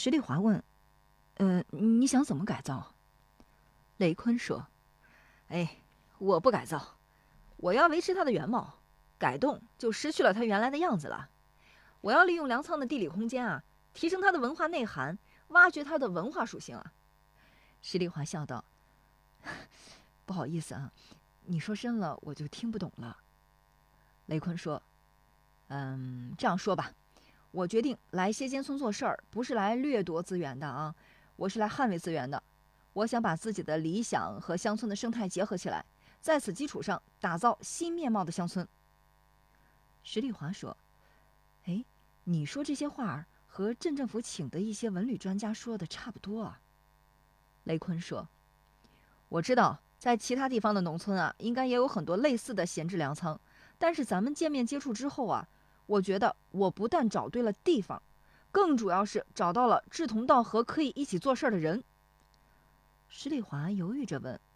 石丽华问：“你想怎么改造？”雷坤说：“我不改造，我要维持它的原貌，改动就失去了它原来的样子了。我要利用粮仓的地理空间啊，提升它的文化内涵，挖掘它的文化属性啊。”石丽华笑道：“不好意思啊，你说深了我就听不懂了。”雷坤说：“这样说吧，我决定来歇间村做事儿，不是来掠夺资源的啊，我是来捍卫资源的。我想把自己的理想和乡村的生态结合起来，在此基础上打造新面貌的乡村。”石丽华说：“你说这些话和镇政府请的一些文旅专家说的差不多啊。”雷坤说：“我知道，在其他地方的农村啊，应该也有很多类似的闲置粮仓，但是咱们见面接触之后啊，我觉得我不但找对了地方，更主要是找到了志同道合、可以一起做事的人。”石丽华犹豫着问：“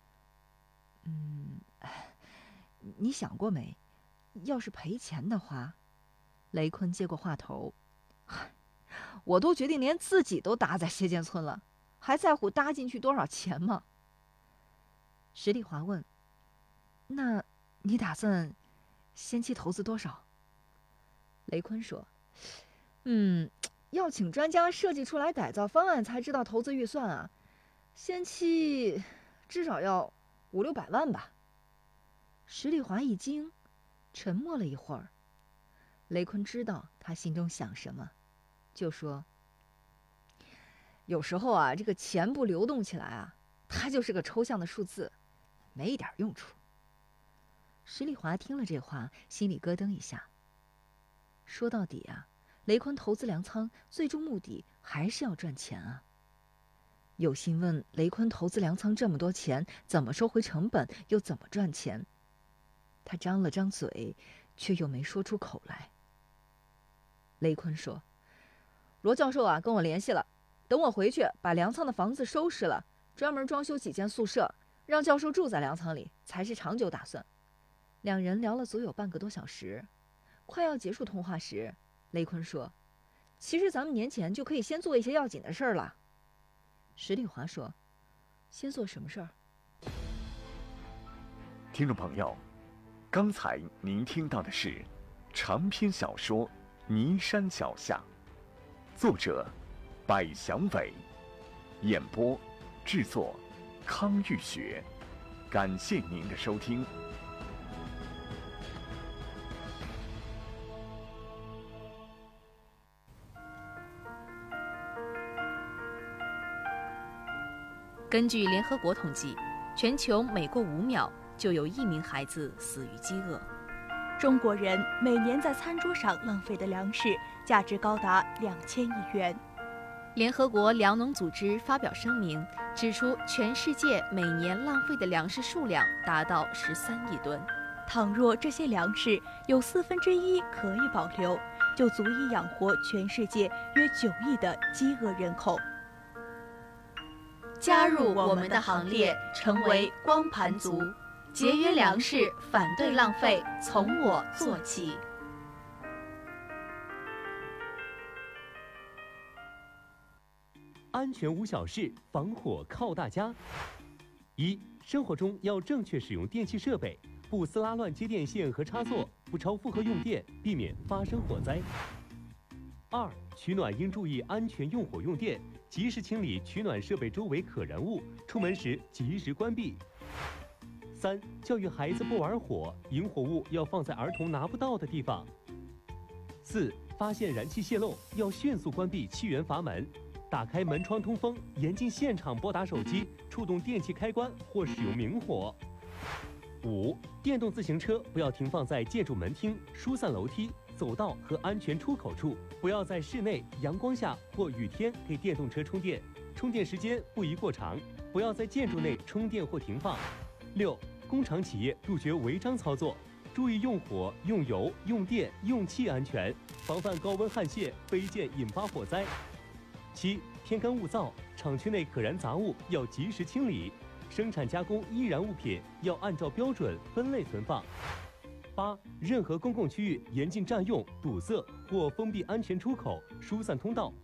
你想过没？要是赔钱的话？”雷坤接过话头：“我都决定连自己都搭在歇间村了，还在乎搭进去多少钱吗？”石丽华问：“那你打算先期投资多少？”雷坤说：“要请专家设计出来改造方案才知道投资预算啊，先期至少要500-600万吧。”石丽华一惊，沉默了一会儿。雷坤知道他心中想什么，就说：“有时候啊，这个钱不流动起来啊，它就是个抽象的数字，没一点用处。”石丽华听了这话，心里咯噔一下。说到底啊，雷坤投资粮仓最终目的还是要赚钱啊。有心问雷坤投资粮仓这么多钱，怎么收回成本，又怎么赚钱？他张了张嘴，却又没说出口来。雷坤说：“罗教授啊，跟我联系了，等我回去把粮仓的房子收拾了，专门装修几间宿舍，让教授住在粮仓里，才是长久打算。”两人聊了足有半个多小时，快要结束通话时，雷坤说：“其实咱们年前就可以先做一些要紧的事儿了。”石丽华说：“先做什么事儿？” 听众朋友，刚才您听到的是长篇小说《尼山脚下》，作者百祥伟，演播制作康玉学。感谢您的收听。 根据联合国统计，全球每过5秒就有1名孩子死于饥饿。 中国人每年在餐桌上浪费的粮食价值高达2000亿元。 联合国粮农组织发表声明，指出全世界每年浪费的粮食数量达到13亿吨。 倘若这些粮食有1/4可以保留，就足以养活全世界约9亿的饥饿人口。 加入我们的行列，成为光盘族，节约粮食，反对浪费，从我做起。 安全无小事，防火靠大家。1. 生活中要正确使用电器设备，不撕拉乱接电线和插座，不超负荷用电，避免发生火灾。2. 取暖应注意安全用火用电，及时清理取暖设备周围可燃物，出门时及时关闭。3. 教育孩子不玩火，引火物要放在儿童拿不到的地方。4. 发现燃气泄漏，要迅速关闭气源阀门，打开门窗通风，严禁现场拨打手机、触动电器开关或使用明火。5. 电动自行车不要停放在建筑门厅、疏散楼梯、走道和安全出口处，不要在室内、阳光下或雨天给电动车充电，充电时间不宜过长，不要在建筑内充电或停放。6. 工厂企业杜绝违章操作，注意用火、用油、用电、用气安全，防范高温焊卸、飞溅引发火灾。7. 天干物燥，厂区内可燃杂物要及时清理，生产加工易燃物品要按照标准分类存放。8. 任何公共区域严禁占用、堵塞或封闭安全出口、疏散通道